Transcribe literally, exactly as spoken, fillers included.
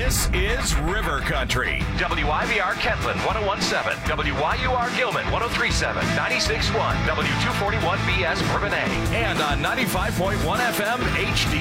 This is River Country. W I V R Kentland one oh one point seven, W Y U R Gilman one oh three point seven, ninety-six point one, W two forty-one B S Bourbonnais, And on ninety-five point one F M H D.